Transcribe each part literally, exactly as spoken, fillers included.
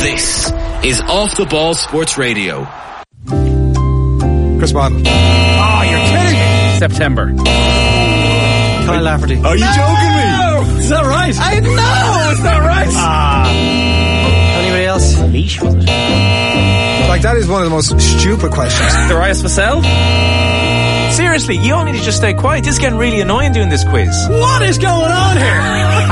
This is Off the Ball Sports Radio. Chris Martin. Oh, you're kidding me. September. Kyle Lafferty. Are you no! joking me? Is that right? I know, it's not right. Ah. Anybody else? Leash, was it? Like, that is one of the most stupid questions. Darius Vassell? Seriously, you all need to just stay quiet. This is getting really annoying doing this quiz. What is going on here?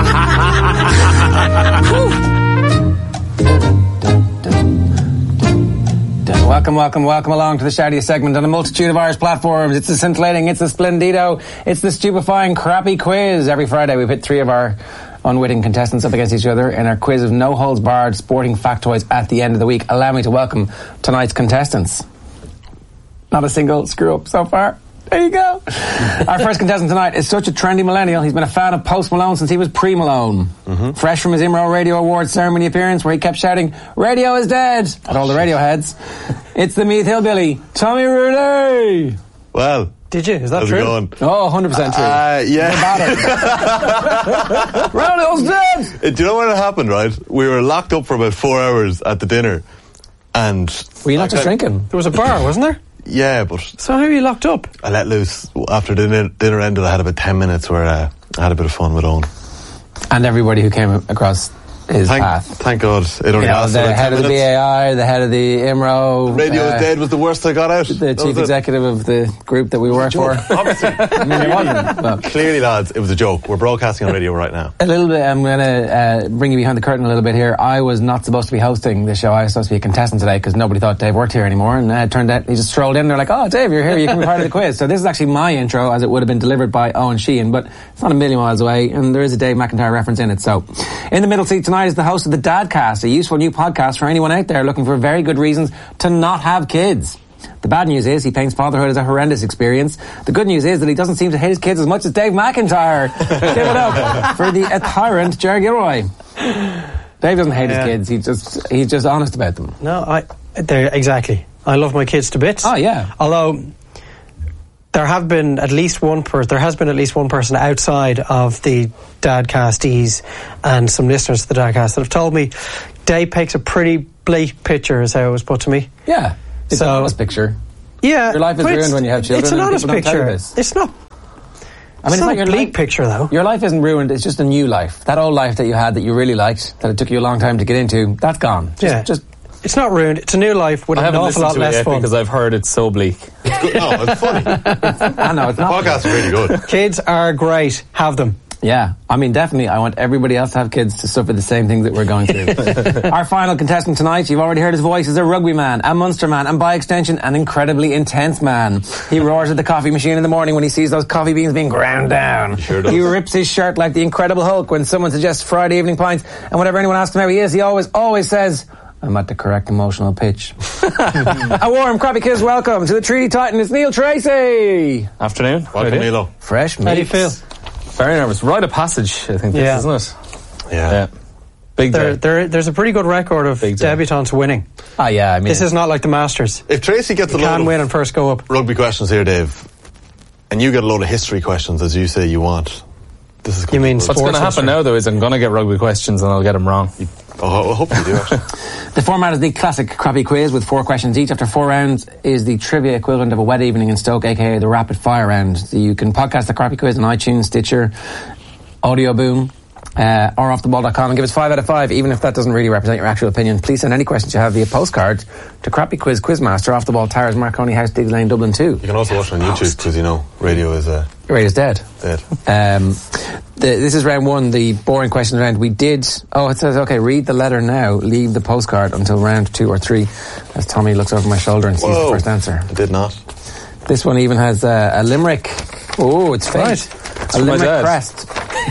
Welcome, welcome, welcome along to the shoutiest segment on a multitude of Irish platforms. It's the scintillating, it's the splendido, it's the stupefying crappy quiz. Every Friday we pit three of our unwitting contestants up against each other in our quiz of no holds barred sporting factoids at the end of the week. Allow me to welcome tonight's contestants. Not a single screw up so far. There you go. Our first contestant tonight is such a trendy millennial. He's been a fan of Post Malone since he was pre-Malone. Mm-hmm. Fresh from his IMRO Radio Awards ceremony appearance where he kept shouting, "Radio is dead!" at all the radio heads. It's the Meath Hillbilly, Tommy Rooney. Well, did you? Is that how's true? it going? Oh, one hundred percent true. Uh, yeah. Ronald's dead! Uh, Do you know what happened, right? We were locked up for about four hours at the dinner. And were you not just drinking? There was a bar, wasn't there? Yeah, but so how are you locked up? I let loose after dinner, dinner ended. I had about ten minutes where uh, I had a bit of fun with Owen. And everybody who came across his thank, path. Thank God. It only you know, lasted the like head ten of the minutes. B A I, the head of the IMRO. Radio uh, is dead was the worst I got out. The that chief executive of the group that we work for. Obviously. I mean, it wasn't. Well, clearly, lads, it was a joke. We're broadcasting on radio right now. A little bit, I'm going to uh, bring you behind the curtain a little bit here. I was not supposed to be hosting this show. I was supposed to be a contestant today because nobody thought Dave worked here anymore. And uh, it turned out he just strolled in. They're like, "Oh, Dave, you're here. You can be part of the quiz." So this is actually my intro as it would have been delivered by Owen Sheehan, but it's not a million miles away. And there is a Dave McIntyre reference in it. So in the middle seat tonight is the host of the Dadcast, a useful new podcast for anyone out there looking for very good reasons to not have kids. The bad news is he paints fatherhood as a horrendous experience. The good news is that he doesn't seem to hate his kids as much as Dave McIntyre. Give it up for the tyrant Ger Gilroy. Dave doesn't hate yeah. his kids. He just he's just honest about them. No, I there exactly. I love my kids to bits. Oh yeah. Although there have been at least one per there has been at least one person outside of the Dadcastees and some listeners to the Dadcast that have told me Dave paints a pretty bleak picture, is how it was put to me. Yeah, it's so, an honest picture. Yeah, your life is ruined when you have children. It's an honest picture. It's not. I mean, it's, it's not your a bleak life, picture, though. Your life isn't ruined. It's just a new life. That old life that you had that you really liked, that it took you a long time to get into, that's gone. Just, yeah, just. It's not ruined. It's a new life with I an awful lot to less it yet fun. Because I've heard it's so bleak. It's good. No, it's funny. it's, I know it's the not. podcast is really good. Kids are great. Have them. Yeah, I mean, definitely. I want everybody else to have kids to suffer the same things that we're going through. Our final contestant tonight, you've already heard his voice, is a rugby man, a Munster man, and by extension, an incredibly intense man. He roars at the coffee machine in the morning when he sees those coffee beans being ground down. He sure does. He rips his shirt like the Incredible Hulk when someone suggests Friday evening pints, and whenever anyone asks him how he is, he always, always says, "I'm at the correct emotional pitch." A warm, crappy kiss welcome to the Treaty Titan. It's Neil Tracy. Afternoon. Welcome, Neilo. Fresh meat. How do you feel? Very nervous. Rite of passage, I think, this, yeah. isn't it? Yeah. yeah. Big there, day. there, There's a pretty good record of Big day. debutants winning. Ah, yeah, I mean... This is not like the Masters. If Tracy gets you a load can of win and first go up. rugby questions here, Dave, and you get a load of history questions, as you say you want, this is... You mean What's going to happen now, though, is I'm going to get rugby questions and I'll get them wrong. You, oh, I hope you do, actually. The format is the classic crappy quiz with four questions each. After four rounds is the trivia equivalent of a wet evening in Stoke, aka the rapid fire round. So you can podcast the crappy quiz on iTunes, Stitcher, Audio Boom, uh, or off the ball dot com and give us five out of five, even if that doesn't really represent your actual opinion. Please send any questions you have via postcard to Crappy Quiz Quizmaster, Off the Ball Towers, Marconi House, Diggs Lane, Dublin two. You can also watch it on YouTube because, you know, radio is... Uh, Radio's dead. Dead. Um, the, this is round one, the boring questions round. We did... Oh, it says, okay, read the letter now, leave the postcard until round two or three, as Tommy looks over my shoulder and sees Whoa. the first answer. I did not. This one even has uh, a limerick. Oh, it's fake. Right. A limerick crest.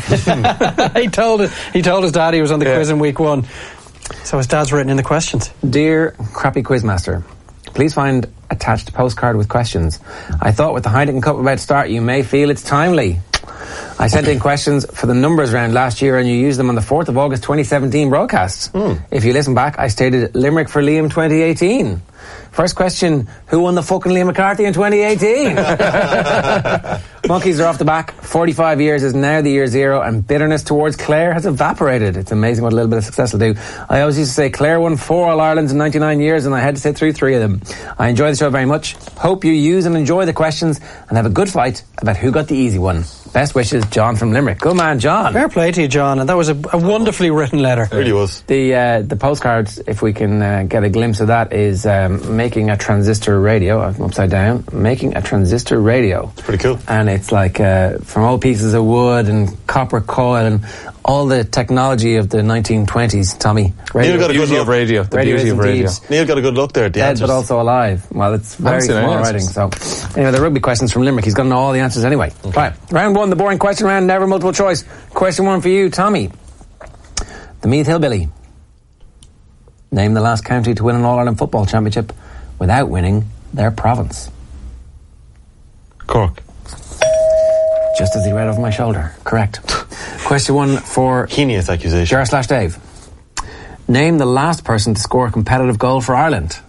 he told it, he told his dad he was on the yeah. quiz in week one. So his dad's written in the questions. Dear Crappy Quizmaster, please find attached postcard with questions. I thought with the Heineken Cup about to start, you may feel it's timely. I sent in questions for the numbers round last year and you used them on the fourth of August twenty seventeen broadcast. Mm. If you listen back, I stated Limerick for Liam twenty eighteen. First question, who won the fucking Liam McCarthy in twenty eighteen? Monkeys are off the back. forty-five years is now the year zero, and bitterness towards Clare has evaporated. It's amazing what a little bit of success will do. I always used to say Clare won four All-Irelands in ninety-nine years, and I had to sit through three of them. I enjoy the show very much. Hope you use and enjoy the questions and have a good fight about who got the easy one. Best wishes, John from Limerick. Good man, John. Fair play to you, John. And that was a, a wonderfully written letter. It really was. The uh, the postcards, if we can uh, get a glimpse of that, is um, making a transistor radio. I'm upside down. Making a transistor radio. It's pretty cool. And it's like uh, from old pieces of wood and copper coil and all the technology of the nineteen twenties, Tommy. Radio. Neil got a good beauty look. of radio. The Radio beauty is of radio. indeed Neil got a good look there at the Dead answers. but also alive. Well, it's very seen any small writing. answers. So, anyway, the rugby questions from Limerick. He's got to know all the answers anyway. Right, round one, the boring question round, never multiple choice. Question one for you, Tommy. The Meath Hillbilly. Name the last county to win an All-Ireland football championship without winning their province. Cork. Just as he read over my shoulder. Correct. Question one for Heinous accusation. Jar slash Dave. Name the last person to score a competitive goal for Ireland.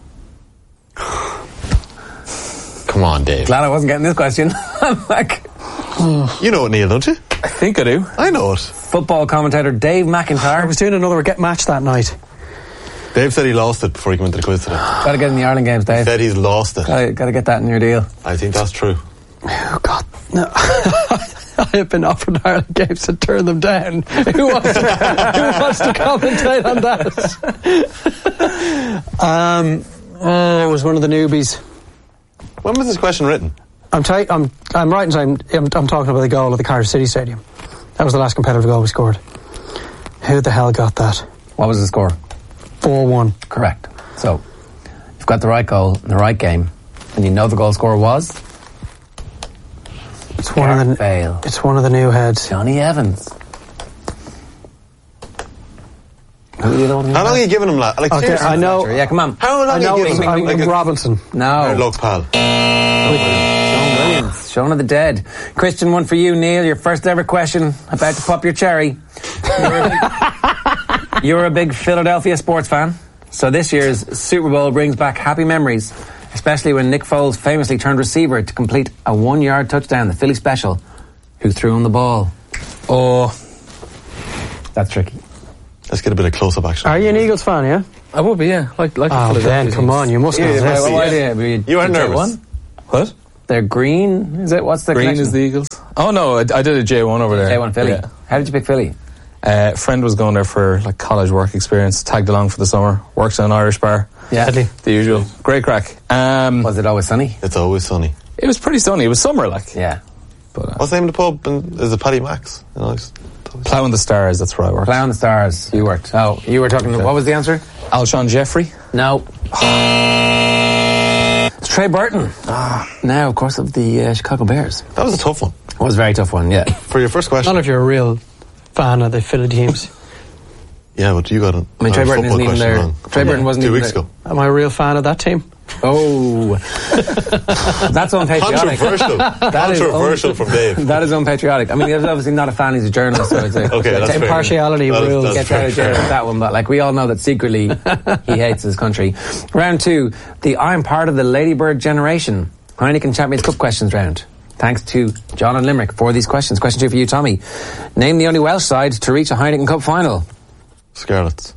Come on, Dave. Glad I wasn't getting this question. I'm like, You know it, Neil, don't you? I think I do. I know it. football commentator Dave McIntyre. I was doing another get match that night. Dave said he lost it before he came into the quiz today. Got to get in the Ireland games, Dave. Said he's lost it. Got to, got to get that in your deal. I think that's true. Oh, God. No. I have been offered Ireland games to turn them down. Who wants to, who wants to commentate on that? um, uh, it was one of the newbies. When was this question written? I'm, ta- I'm, I'm writing. I'm, I'm, I'm talking about the goal at the Cardiff City Stadium. That was the last competitive goal we scored. Who the hell got that? What was the score? four one. Correct. So, you've got the right goal in the right game, and you know the goal scorer was? It's one of the. Fail. It's one of the new heads. Johnny Evans. Who the other one? How long are you giving him, lad? Like, Okay, seriously? I know. Yeah, come on. How long I are know. you giving him? I'm, Like I'm a- Robinson. No. Look, pal. Sean Williams. Sean of the Dead. Christian, one for you, Neil. Your first ever question. About to pop your cherry. You're a big, you're a big Philadelphia sports fan. So this year's Super Bowl brings back happy memories, especially when Nick Foles famously turned receiver to complete a one-yard touchdown, the Philly special. Who threw him the ball? Oh, That's tricky. Let's get a bit of close-up action. Are you an Eagles fan? Yeah. I would be, yeah. Like, like Oh, the Ben, come on, you must know Yeah, this. why- why do you- You are did nervous. one? What? They're green. Is it? What's the Green connection? is the Eagles. Oh no, I, I did a J one over there. J one Philly. Yeah. How did you pick Philly? Uh, friend was going there for like college work experience. Tagged along for the summer. Works in an Irish bar. Yeah. The usual. Great crack. Um, Was it always sunny? It's always sunny. it was pretty sunny. It was summer, like. Yeah. But uh, What's the name of the pub? In, is it Paddy Max? You know, it's- Plowing the Stars. That's where I worked. Plowing the Stars. You worked. Oh, you were talking. What was the answer? Alshon Jeffrey. No. It's Trey Burton. Now, of course, of the uh, Chicago Bears. that was a tough one. It was a very tough one, yeah. For your first question. None of you are a real fan of the Philly teams. Yeah, but you got an I mean, Trey Irish Burton isn't football even question there. wrong. Trey Burton wasn't Two even weeks there. ago. Am I a real fan of that team? Oh. That's unpatriotic. Controversial. That is Controversial un- from Dave. That is unpatriotic. I mean, he's obviously not a fan, he's a journalist, so it's a, Okay, that's fair. impartiality That is- rules. that's gets out of jail with that one, but like we all know that secretly he hates his country. Round two, the I'm part of the Ladybird generation Heineken Champions Cup questions round. Thanks to John and Limerick for these questions. Question two for you, Tommy. Name the only Welsh side to reach a Heineken Cup final. Scarlets.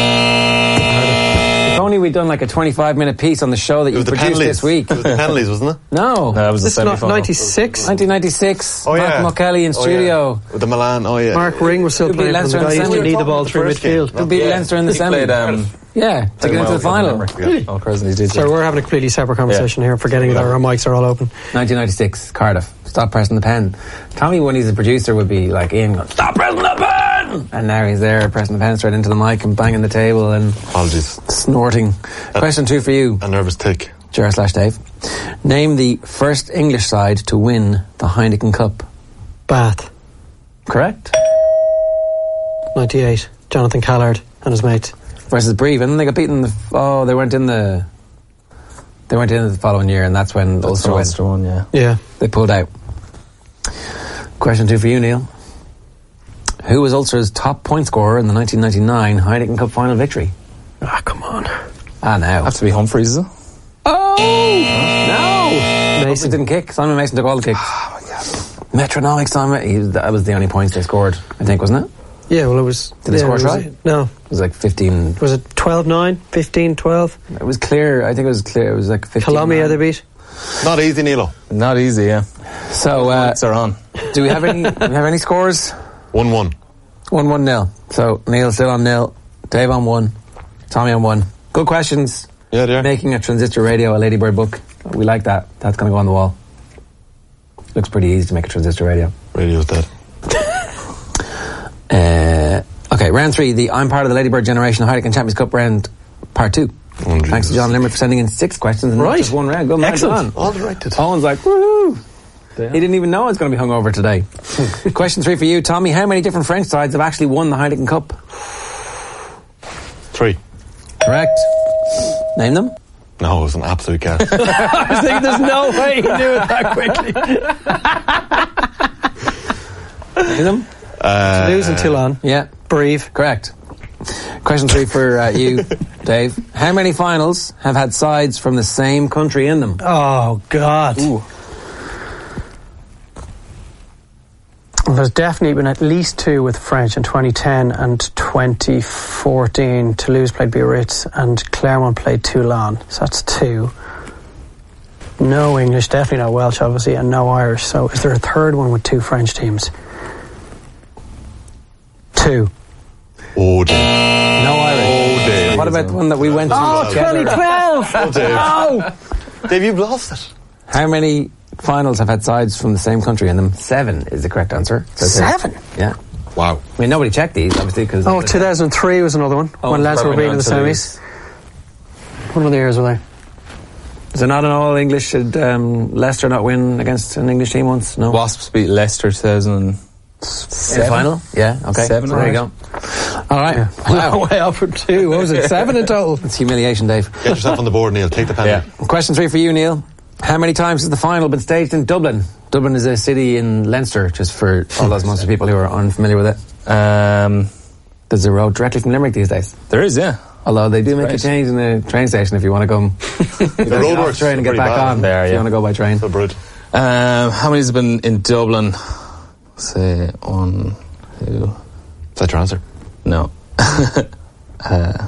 If only we'd done like a twenty-five minute piece on the show that It you was the produced penalties. this week. It was the penalties, wasn't it? No. No, that was the This is not semi-final. ninety-six. nineteen ninety-six. Oh, yeah. Mark Mulkelly in Oh, studio. yeah. With the Milan, oh yeah. Mark Ring was still Who beat playing for Leinster them. in I the used to semi? lead the ball The through first game. midfield. Who beat Leinster in the He semi. played, um, Yeah, to get into the final. Really? Oh, Crescent, he did. So we're having a completely separate conversation here, forgetting that our mics are all open. nineteen ninety-six, Cardiff. Stop pressing the pen. Tommy, when he's a producer, would be like Ian going, stop pressing the pen! And now he's there pressing the pen straight into the mic and banging the table and Apologies. snorting. Question two for you, A nervous tick. Jar slash Dave. Name the first English side to win the Heineken Cup. Bath, Correct? ninety-eight. Jonathan Callard and his mates. Versus Breve. And then they got beaten. The, oh, they weren't in the... They went in the following year, and that's when That's Ulster the went. Ulster one, yeah. Yeah. They pulled out. Question two for you, Neil. Who was Ulster's top point scorer in the nineteen ninety-nine Heineken Cup final victory? Ah, come on. Ah, now. Have to be Humphreys, is it? Oh! No! Mason. Mason didn't kick. Simon Mason took all the kicks. Oh, my God. Metronomic Simon. He, that was the only points they scored, I think, wasn't it? Yeah, well, it was... Did they yeah, score a it was- try? No. It was like fifteen. Was it twelve nine? fifteen twelve? It was clear. I think it was clear. It was like fifteen. Colombia they beat? Not easy, Nilo. Not easy, yeah. So, uh, Points are on. do we have any? Do we have any scores? one one. One one nil. So Neil still on nil. Dave on one. Tommy on one. Good questions. Yeah, they are. Making a transistor radio a Ladybird book. We like that. That's going to go on the wall. Looks pretty easy to make a transistor radio. Radio's dead. Uh, okay, round three. The I'm part of the Ladybird generation Heineken Champions Cup round part two. Oh, Thanks to Jesus. John Limerick for sending in six questions and not Right. just one round. Good man, Excellent. John. All directed. Owen's like, woohoo! He didn't even know I was going to be hungover today. Question three for you, Tommy. How many different French sides have actually won the Heineken Cup? Three. Correct. Name them. No, it was an absolute guess. I was thinking there's no way he knew it that quickly. Name them. Uh, Toulouse and Toulon. Yeah. Brive. Correct. Question three for uh, you, Dave. How many finals have had sides from the same country in them? Oh, God. Ooh. There's definitely been at least two with French in twenty ten and twenty fourteen. Toulouse played Biarritz and Clermont played Toulon. So that's two. No English, definitely no Welsh, obviously, and no Irish. So is there a third one with two French teams? Two. Oh, Dave. No Irish. Oh, Dave. What about the one that we went to Oh, together? twenty twelve! Oh, Dave. Oh! Dave, you've lost it. How many finals have had sides from the same country in them? Seven is the correct answer. So Seven? Yeah. Wow. I mean, nobody checked these, obviously, because... Oh, two thousand three was another one, Oh, when Leinster were probably beaten in the not semis. What other years were they? Is there not an all-English? Did um, Leicester not win against an English team once? No. Wasps beat Leicester two thousand In the final? Yeah, okay. Seven, So there you right. go. All right. Wow. Way up for two. What was it? Seven in total? It's humiliation, Dave. Get yourself on the board, Neil. Take the pen. Yeah. Question three for you, Neil. How many times has the final been staged in Dublin? Dublin is a city in Leinster, just for all those most of the people who are unfamiliar with it. Um, There's a road directly from Limerick these days. there is, yeah. Although they do make Right. a change in the train station if you want to come. The roadworks train and get pretty back bad. on There, if you yeah. want to go by train. So brood. Um, how many has been in Dublin? Say one, two, Is that your answer? no. uh,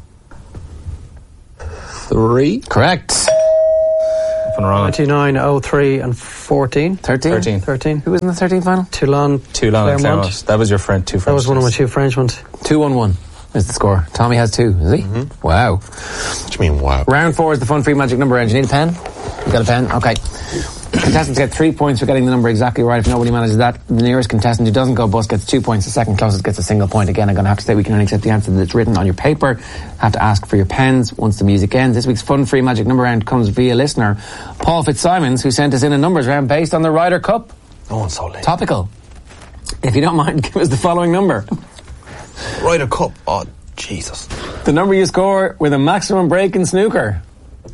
three? Correct. If I'm wrong. twenty-nine, oh three and fourteen. Thirteen. Thirteen. thirteen. Who was in the thirteen final? Toulon. Too long and Clermont. Clermont. That was your friend, two friends. That was one of my two French ones. Two one one is the score. Tommy has two, is he? Mm-hmm. Wow. What do you mean, wow? Round four is the fun free magic number round. You need a pen? You got a pen? Okay. Contestants get three points for getting the number exactly right. If nobody manages that, the nearest contestant who doesn't go bust gets two points. The second closest gets a single point. Again, I'm going to have to say we can only accept the answer that's written on your paper. Have to ask for your pens once the music ends. This week's fun free magic number round comes via listener Paul Fitzsimons, who sent us in a numbers round based on the Ryder Cup. No one's so late. Topical. If you don't mind, give us the following number. Ryder Cup. Oh, Jesus. The number you score with a maximum break in snooker.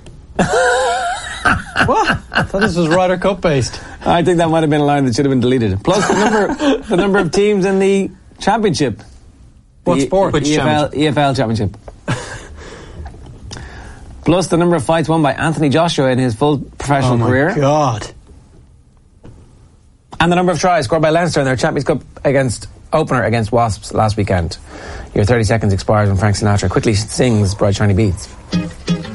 What? I thought this was Ryder Cup based. I think that might have been a line that should have been deleted. Plus the number the number of teams in the championship. What the, sport? The Which E F L, championship? E F L championship. Plus the number of fights won by Anthony Joshua in his full professional Oh my career. God. And the number of tries scored by Leinster in their Champions Cup against opener against Wasps last weekend. Your thirty seconds expires when Frank Sinatra quickly sings Bright Shiny Beads.